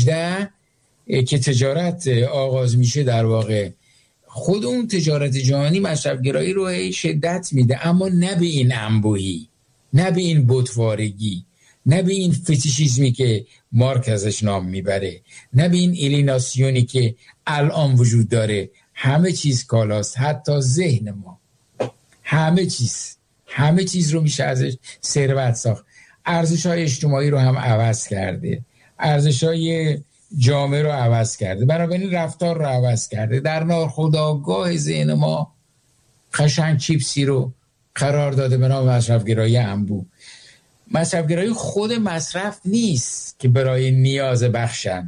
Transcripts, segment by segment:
18 که تجارت آغاز میشه، در واقع خود اون تجارت جهانی مصرفگرایی رو شدت میده، اما نه به این انبوهی، نه به این بتوارگی، نه به این فتیشیزمی که مارک ازش نام میبره، نه به این الیناسیونی که الان وجود داره. همه چیز کالاست، حتی ذهن ما. همه چیز رو میشه ازش ثروت ساخت. ارزش‌های اجتماعی رو هم عوض کرده، ارزش‌های جامعه رو عوض کرده، بنابراین رفتار رو عوض کرده. در ناخودآگاه ذهن ما قشنگ چیپسی رو قرار داده به نام مصرفگرایی انبوه. مصرفگرایی خود مصرف نیست که برای نیاز بخشن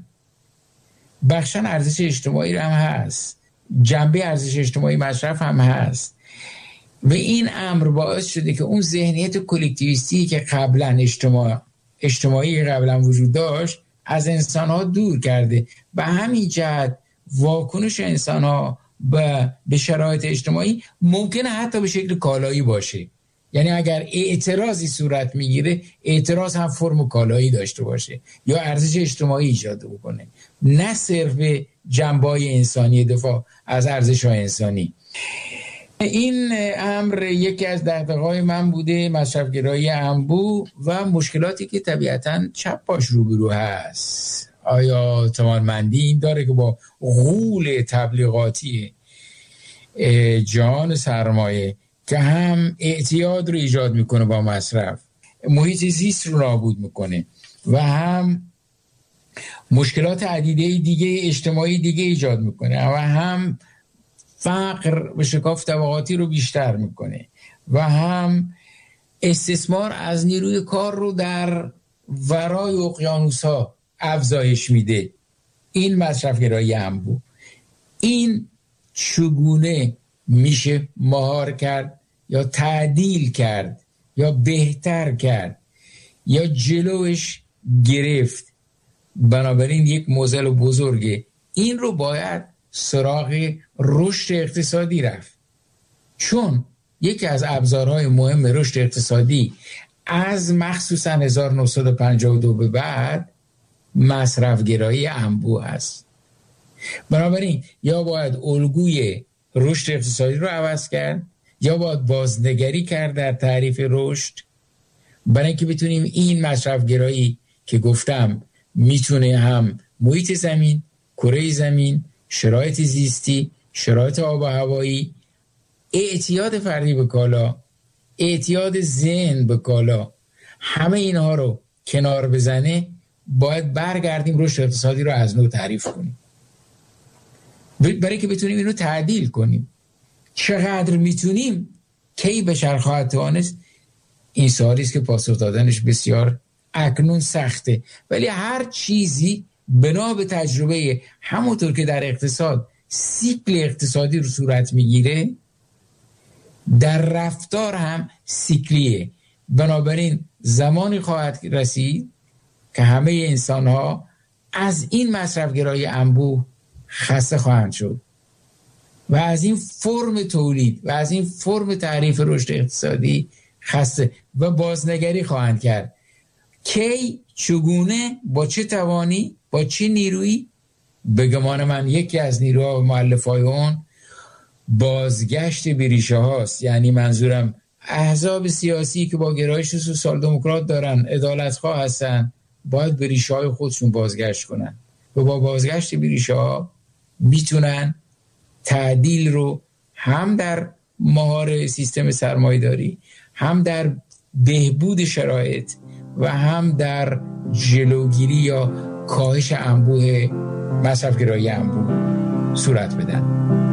ارزش اجتماعی هم هست، جنبه ارزش اجتماعی مصرف هم هست. و این امر باعث شده که اون ذهنیت کلکتیویستی که قبلا اجتماعی قبلا وجود داشت از انسان‌ها دور کرده. به همین جهت واکنش انسان‌ها به شرایط اجتماعی ممکنه حتی به شکل کالایی باشه. یعنی اگر اعتراضی صورت میگیره، اعتراض هم فرم کالایی داشته باشه یا ارزش اجتماعی ایجاد بکنه، نه صرف جنبه‌های انسانی، دفاع از ارزش‌های انسانی. این امر یکی از دغدغه‌های من بوده، مصرفگرایی انبوه و مشکلاتی که طبیعتاً چپ باش روبرو هست. آیا توانمندی این داره که با غول تبلیغاتی جهان سرمایه که هم اعتیاد رو ایجاد میکنه با مصرف، محیط زیست رو نابود میکنه و هم مشکلات عدیده دیگه اجتماعی دیگه ایجاد میکنه و هم فقر و شکاف طبقاتی رو بیشتر میکنه و هم استثمار از نیروی کار رو در ورای اقیانوس‌ها افزایش میده. این مصرفگرایی انبوه. این چگونه میشه مهار کرد یا تعدیل کرد یا بهتر کرد یا جلوش گرفت؟ بنابراین یک معضل بزرگه. این رو باید سراغ رشد اقتصادی رفت، چون یکی از ابزارهای مهم رشد اقتصادی از مخصوصا 1952 به بعد مصرفگرایی انبوه است. بنابراین یا باید الگوی رشد اقتصادی رو عوض کرد یا باید بازنگری کرد در تعریف رشد، برای اینکه بتونیم این مصرفگرایی که گفتم میتونه هم محیط زمین، کره زمین، شرایط زیستی، شرایط آب و هوایی، اعتیاد فردی به کالا، اعتیاد ذهن به کالا، همه اینها رو کنار بزنه. باید برگردیم رشد اقتصادی رو از نو تعریف کنیم برای که بتونیم اینو تعدیل کنیم. چقدر میتونیم، کی بشر خواهد توانست؟ این سوالی است که پاسخ دادنش بسیار اکنون سخته، ولی هر چیزی بنا به تجربه، همونطور که در اقتصاد سیکل اقتصادی رو صورت میگیره، در رفتار هم سیکلیه. بنابراین زمانی خواهد رسید که همه انسان ها از این مصرفگرایی انبوه خسته خواهند شد و از این فرم تولید و از این فرم تعریف رشد اقتصادی خسته و بازنگری خواهند کرد. کی، چگونه، با چه توانی، با چه نیرویی؟ به گمان من یکی از نیروها و مؤلفه‌های اون بازگشت به ریشه هاست. یعنی منظورم احزاب سیاسی که با گرایش سوسیال دموکرات دارن، عدالتخواه هستن، باید به ریشه های خودشون بازگشت کنن و با بازگشت به ریشه ها میتونن تعدیل رو هم در مهار سیستم سرمایه‌داری، هم در بهبود شرایط و هم در جلوگیری یا کاهش انبوه مصرفگرایی انبوه صورت بدن.